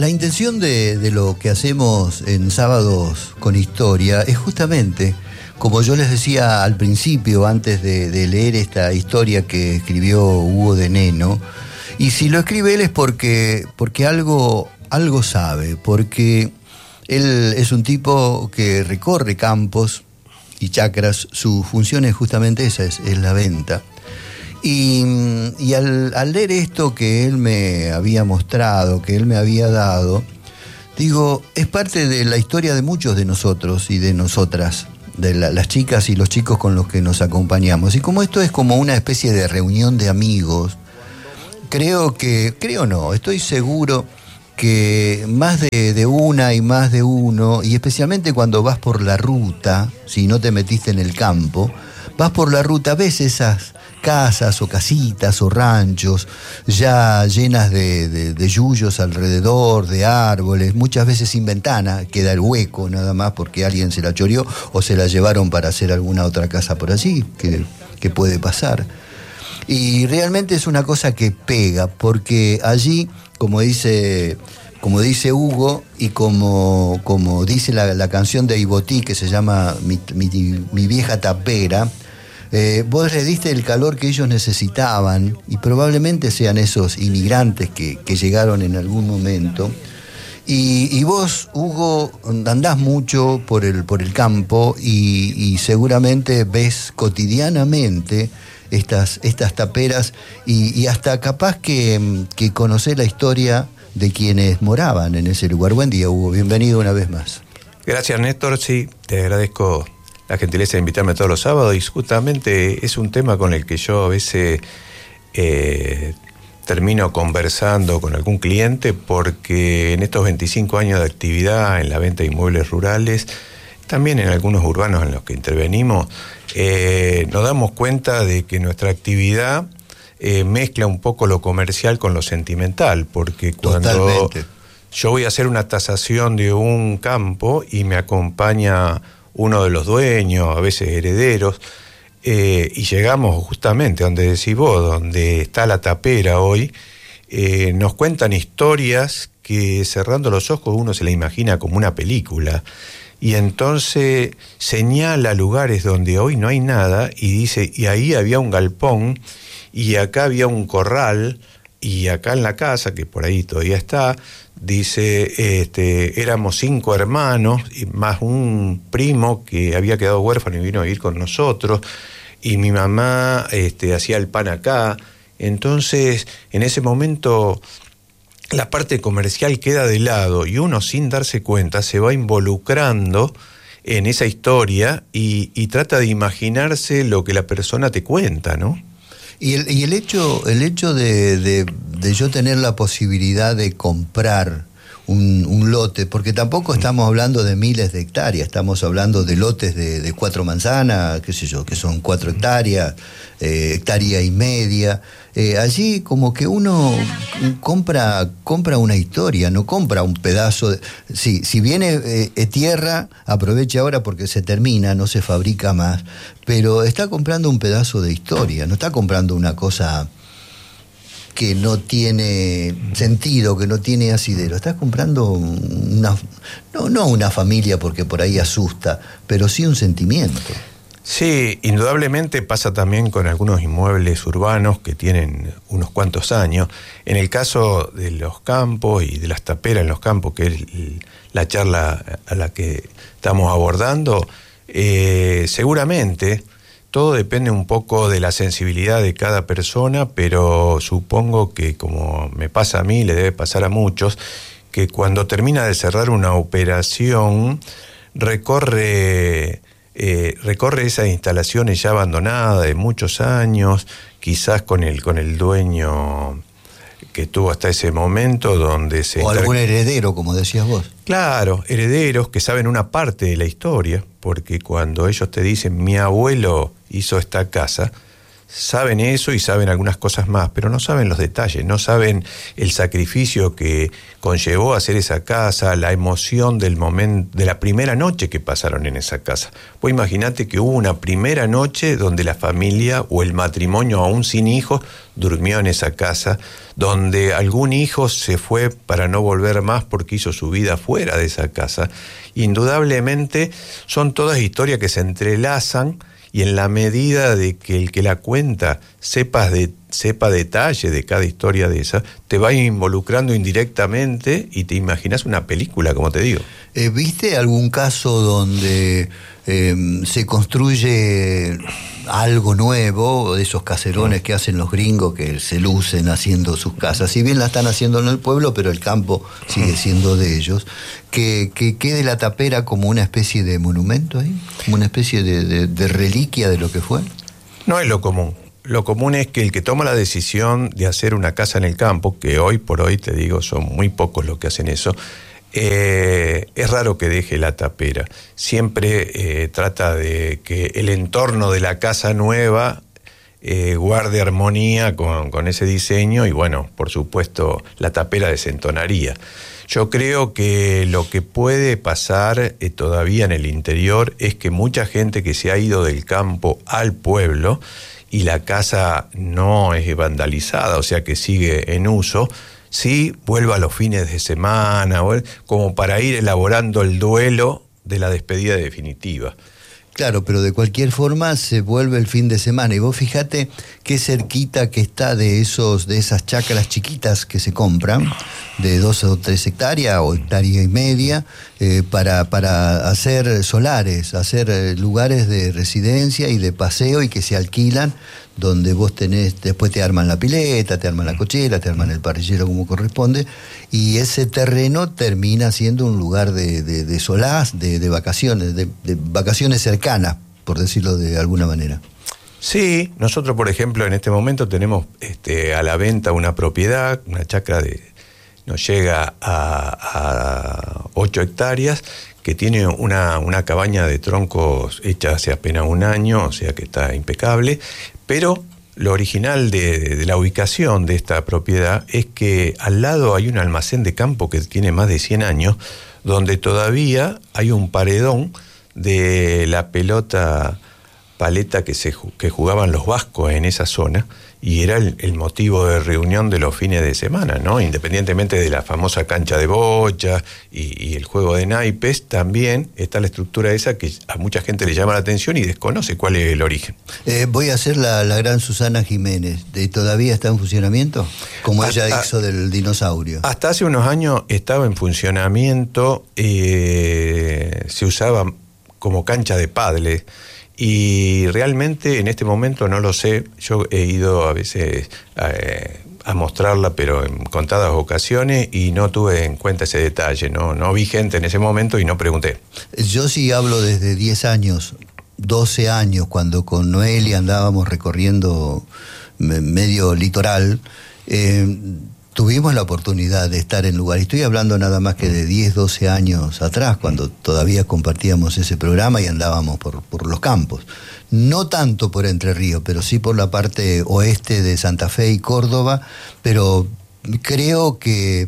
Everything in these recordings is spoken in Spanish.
La intención de lo que hacemos en Sábados con Historia es justamente, como yo les decía al principio, antes de leer esta historia que escribió Hugo de Neno, y si lo escribe él es porque algo sabe, porque él es un tipo que recorre campos y chacras, su función es justamente esa, es la venta. Y al leer esto que él me había mostrado, que él me había dado, digo, es parte de la historia de muchos de nosotros y de nosotras, de las chicas y los chicos con los que nos acompañamos. Y como esto es como una especie de reunión de amigos, estoy seguro que más de una y más de uno, y especialmente cuando vas por la ruta, si no te metiste en el campo, vas por la ruta, ves esas casas o casitas o ranchos ya llenas de yuyos alrededor, de árboles, muchas veces sin ventana, queda el hueco nada más porque alguien se la choreó o se la llevaron para hacer alguna otra casa por allí, que puede pasar. Y realmente es una cosa que pega, porque allí, como dice Hugo, y como dice la canción de Ibotí, que se llama Mi vieja tapera, vos le diste el calor que ellos necesitaban, y probablemente sean esos inmigrantes que llegaron en algún momento. Y vos, Hugo, andás mucho por el campo y seguramente ves cotidianamente estas taperas y hasta capaz que conocés la historia de quienes moraban en ese lugar. Buen día, Hugo, bienvenido una vez más. Gracias, Néstor, sí, te agradezco la gentileza de invitarme todos los sábados, y justamente es un tema con el que yo a veces termino conversando con algún cliente, porque en estos 25 años de actividad en la venta de inmuebles rurales, también en algunos urbanos en los que intervenimos, nos damos cuenta de que nuestra actividad mezcla un poco lo comercial con lo sentimental, porque cuando Totalmente. yo voy a hacer una tasación de un campo y me acompaña uno de los dueños, a veces herederos, y llegamos justamente donde decís vos, donde está la tapera hoy, nos cuentan historias que cerrando los ojos uno se la imagina como una película, y entonces señala lugares donde hoy no hay nada y dice, y ahí había un galpón, y acá había un corral, y acá en la casa, que por ahí todavía está, dice, éramos 5 hermanos, y más un primo que había quedado huérfano y vino a vivir con nosotros, y mi mamá hacía el pan acá. Entonces, en ese momento, la parte comercial queda de lado, y uno, sin darse cuenta, se va involucrando en esa historia y trata de imaginarse lo que la persona te cuenta, ¿no? Y el hecho de yo tener la posibilidad de comprar un lote, porque tampoco estamos hablando de miles de hectáreas, estamos hablando de lotes de 4 manzanas, qué sé yo, que son 4 hectáreas, hectárea y media. Allí como que uno compra una historia, no compra un pedazo de... Si viene tierra, aproveche ahora porque se termina, no se fabrica más, pero está comprando un pedazo de historia, no está comprando una cosa que no tiene sentido, que no tiene asidero. Estás comprando no una familia, porque por ahí asusta, pero sí un sentimiento. Sí, indudablemente pasa también con algunos inmuebles urbanos que tienen unos cuantos años. En el caso de los campos y de las taperas en los campos, que es la charla a la que estamos abordando, seguramente todo depende un poco de la sensibilidad de cada persona, pero supongo que, como me pasa a mí, le debe pasar a muchos, que cuando termina de cerrar una operación, recorre esas instalaciones ya abandonadas de muchos años, quizás con el dueño que tuvo hasta ese momento, donde se... O algún heredero, como decías vos. Claro, herederos que saben una parte de la historia, porque cuando ellos te dicen, mi abuelo hizo esta casa, saben eso y saben algunas cosas más, pero no saben los detalles, no saben el sacrificio que conllevó hacer esa casa, la emoción del momento, de la primera noche que pasaron en esa casa. Vos imaginate que hubo una primera noche donde la familia o el matrimonio, aún sin hijos, durmió en esa casa, donde algún hijo se fue para no volver más porque hizo su vida fuera de esa casa. Indudablemente son todas historias que se entrelazan, y en la medida de que el que la cuenta sepa detalle de cada historia de esa, te va involucrando indirectamente y te imaginas una película, como te digo. ¿Viste algún caso donde se construye algo nuevo, de esos caserones que hacen los gringos que se lucen haciendo sus casas? Si bien la están haciendo en el pueblo, pero el campo sigue siendo de ellos. Que quede la tapera como una especie de monumento ahí, como una especie de reliquia de lo que fue. No es lo común. Lo común es que el que toma la decisión de hacer una casa en el campo, que hoy por hoy, te digo, son muy pocos los que hacen eso, es raro que deje la tapera. Siempre trata de que el entorno de la casa nueva guarde armonía con ese diseño y, bueno, por supuesto, la tapera desentonaría. Yo creo que lo que puede pasar todavía en el interior es que mucha gente que se ha ido del campo al pueblo y la casa no es vandalizada, o sea que sigue en uso, sí vuelva a los fines de semana, como para ir elaborando el duelo de la despedida definitiva. Claro, pero de cualquier forma se vuelve el fin de semana. Y vos fíjate qué cerquita que está de esas chacras chiquitas que se compran, de 2 o 3 hectáreas o hectárea y media, para hacer solares, hacer lugares de residencia y de paseo y que se alquilan, donde vos después te arman la pileta, te arman la cochera, te arman el parrillero como corresponde, y ese terreno termina siendo un lugar de solaz, de vacaciones, de vacaciones cercanas, por decirlo de alguna manera. Sí, nosotros por ejemplo en este momento tenemos a la venta una propiedad, una chacra nos llega a 8 hectáreas, que tiene una cabaña de troncos hecha hace apenas un año, o sea que está impecable, pero lo original de la ubicación de esta propiedad es que al lado hay un almacén de campo que tiene más de 100 años, donde todavía hay un paredón de la pelota paleta que jugaban los vascos en esa zona, y era el motivo de reunión de los fines de semana, ¿no? Independientemente de la famosa cancha de bocha y el juego de naipes, también está la estructura esa que a mucha gente le llama la atención y desconoce cuál es el origen. Voy a hacer la gran Susana Jiménez. ¿Todavía está en funcionamiento? Como ella hizo del dinosaurio. Hasta hace unos años estaba en funcionamiento, se usaba como cancha de pádel. Y realmente en este momento no lo sé. Yo he ido a veces a mostrarla, pero en contadas ocasiones, y no tuve en cuenta ese detalle. No vi gente en ese momento y no pregunté. Yo sí hablo desde 10 años, 12 años, cuando con Noelia andábamos recorriendo medio litoral. Tuvimos la oportunidad de estar en lugares, estoy hablando nada más que de 10, 12 años atrás, cuando todavía compartíamos ese programa y andábamos por los campos. No tanto por Entre Ríos, pero sí por la parte oeste de Santa Fe y Córdoba, pero creo que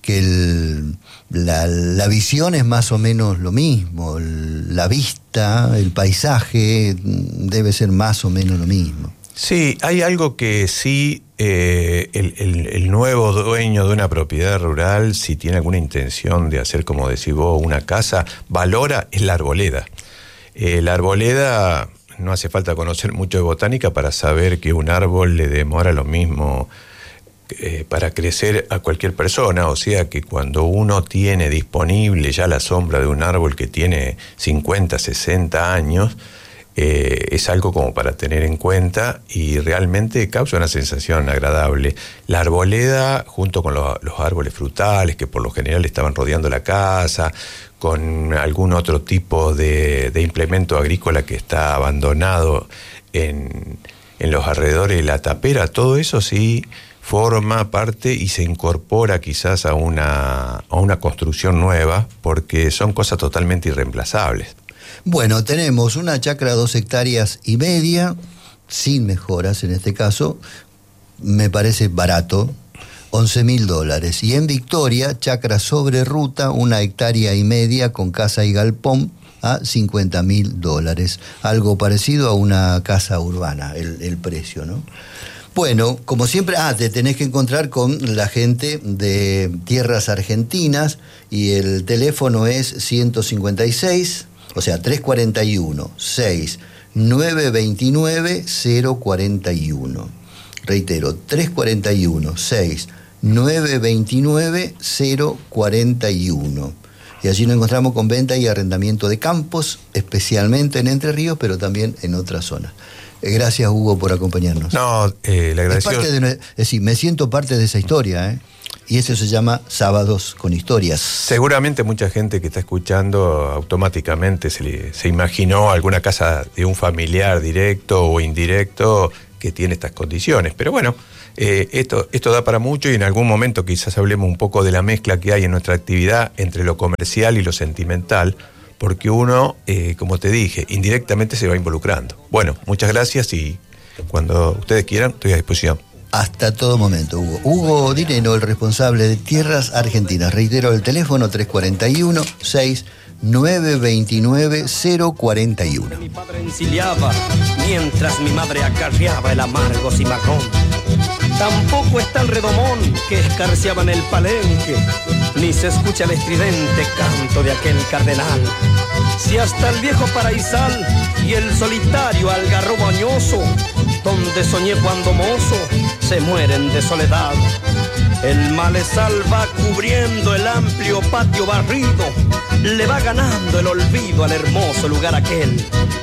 la visión es más o menos lo mismo, la vista, el paisaje debe ser más o menos lo mismo. Sí, hay algo que sí, el nuevo dueño de una propiedad rural, si tiene alguna intención de hacer, como decís vos, una casa, valora, es la arboleda. La arboleda, no hace falta conocer mucho de botánica para saber que un árbol le demora lo mismo para crecer a cualquier persona, o sea que cuando uno tiene disponible ya la sombra de un árbol que tiene 50, 60 años, es algo como para tener en cuenta y realmente causa una sensación agradable. La arboleda, junto con los árboles frutales que por lo general estaban rodeando la casa, con algún otro tipo de implemento agrícola que está abandonado en los alrededores de la tapera, todo eso sí forma parte y se incorpora quizás a una construcción nueva, porque son cosas totalmente irreemplazables. Bueno, tenemos una chacra 2 hectáreas y media, sin mejoras en este caso, me parece barato, $11.000. Y en Victoria, chacra sobre ruta, 1,5 hectáreas con casa y galpón, a $50.000. Algo parecido a una casa urbana, el precio, ¿no? Bueno, como siempre, te tenés que encontrar con la gente de Tierras Argentinas y el teléfono es 156, o sea, 341-6-929-041. Reitero, 341-6-929-041. Y allí nos encontramos con venta y arrendamiento de campos, especialmente en Entre Ríos, pero también en otras zonas. Gracias, Hugo, por acompañarnos. No, le agradezco. Es decir, me siento parte de esa historia, y eso se llama Sábados con Historias. Seguramente mucha gente que está escuchando automáticamente se imaginó alguna casa de un familiar directo o indirecto que tiene estas condiciones. Pero bueno, esto da para mucho y en algún momento quizás hablemos un poco de la mezcla que hay en nuestra actividad entre lo comercial y lo sentimental, porque uno, como te dije, indirectamente se va involucrando. Bueno, muchas gracias y cuando ustedes quieran, estoy a disposición. Hasta todo momento, Hugo. Hugo Dineno, el responsable de Tierras Argentinas. Reitero el teléfono 341-6-929-041. Mi padre ensiliaba mientras mi madre acarreaba el amargo cimarrón. Tampoco está el redomón que escarciaba en el palenque, ni se escucha el estridente canto de aquel cardenal. Si hasta el viejo paraísal y el solitario algarrobo añoso, donde soñé cuando mozo, se mueren de soledad. El malezal va cubriendo el amplio patio barrido, le va ganando el olvido al hermoso lugar aquel.